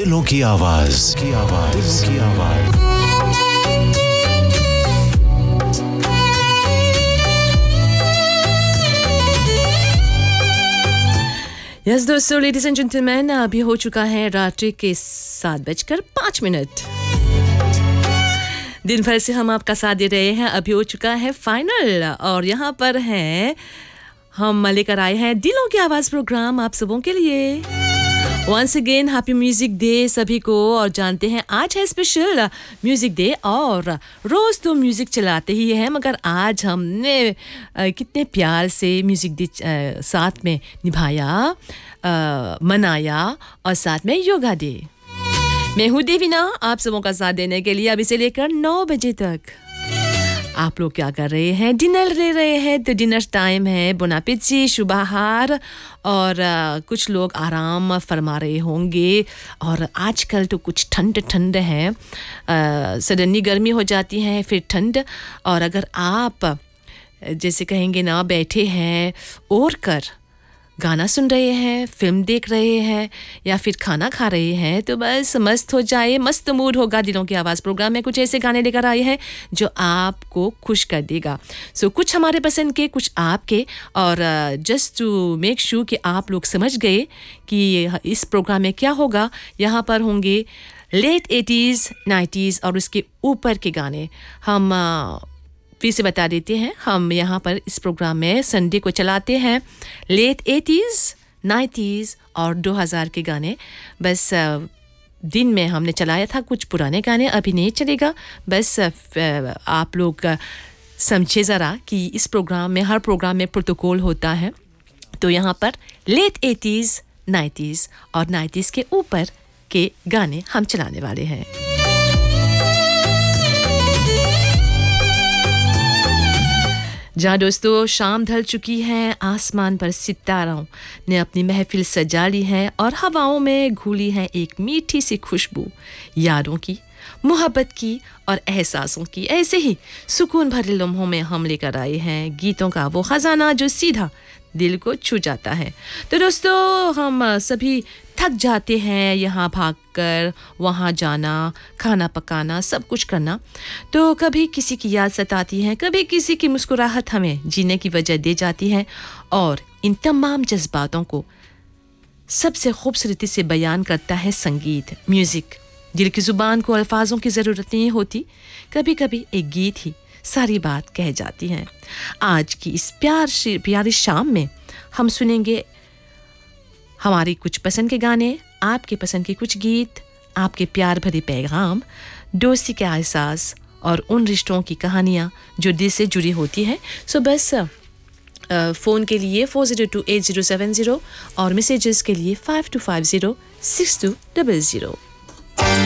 दिलों की आवाज दिलों की आवाज। यस दोस्तों, लेडीज एंड जेंटलमैन, अभी हो चुका है रात्रि के 7:05। दिन भर से हम आपका साथ दे रहे हैं। अभी हो चुका है फाइनल और यहाँ पर हैं हम लेकर आए हैं दिलों की आवाज़ प्रोग्राम आप सबों के लिए। Once again happy music day सभी को। और जानते हैं आज है स्पेशल म्यूजिक डे और रोज़ तो म्यूजिक चलाते ही हैं, मगर आज हमने कितने प्यार से म्यूजिक डे साथ में निभाया, मनाया और साथ में योगा डे। मैं हूँ देवीना, आप सबों का साथ देने के लिए अभी से लेकर 9 बजे तक। आप लोग क्या कर रहे हैं? डिनर ले रहे हैं तो डिनर टाइम है। बोन एपेटी, शुभ आहार। और कुछ लोग आराम फरमा रहे होंगे। और आजकल तो कुछ ठंड है, सडनली गर्मी हो जाती है फिर ठंड। और अगर आप जैसे कहेंगे ना, बैठे हैं और कर गाना सुन रहे हैं, फिल्म देख रहे हैं या फिर खाना खा रहे हैं, तो बस मस्त हो जाए, मस्त मूड होगा। दिलों की आवाज़ प्रोग्राम में कुछ ऐसे गाने लेकर आए हैं जो आपको खुश कर देगा। सो कुछ हमारे पसंद के, कुछ आपके। और जस्ट टू मेक श्योर कि आप लोग समझ गए कि इस प्रोग्राम में क्या होगा, यहाँ पर होंगे लेट 80s, 90s और उसके ऊपर के गाने। हम फिर से बता देते हैं, हम यहाँ पर इस प्रोग्राम में संडे को चलाते हैं लेट 80s, 90s और 2000 के गाने। बस दिन में हमने चलाया था कुछ पुराने गाने, अभी नहीं चलेगा। बस आप लोग समझे ज़रा कि इस प्रोग्राम में, हर प्रोग्राम में प्रोटोकॉल होता है। तो यहाँ पर लेट 80s, 90s और 90s के ऊपर के गाने हम चलाने वाले हैं। जहाँ दोस्तों शाम ढल चुकी है, आसमान पर सितारों ने अपनी महफिल सजा ली है और हवाओं में घुली है एक मीठी सी खुशबू यादों की, मोहब्बत की और एहसासों की। ऐसे ही सुकून भरे लम्हों में हम लेकर आए हैं गीतों का वो खजाना जो सीधा दिल को छू जाता है। तो दोस्तों, हम सभी थक जाते हैं यहाँ भागकर वहाँ जाना, खाना पकाना, सब कुछ करना। तो कभी किसी की याद सताती है, कभी किसी की मुस्कुराहट हमें जीने की वजह दे जाती है। और इन तमाम जज्बातों को सबसे खूबसूरती से बयान करता है संगीत, म्यूज़िक। दिल की ज़ुबान को अल्फाजों की ज़रूरत नहीं होती, कभी कभी एक गीत ही सारी बात कह जाती हैं। आज की इस प्यारी शाम में हम सुनेंगे हमारी कुछ पसंद के गाने, आपके पसंद के कुछ गीत, आपके प्यार भरे पैगाम, दोस्ती के एहसास और उन रिश्तों की कहानियाँ जो दिल से जुड़ी होती हैं। सो बस फ़ोन के लिए 40287070 और मैसेजेस के लिए 52506200।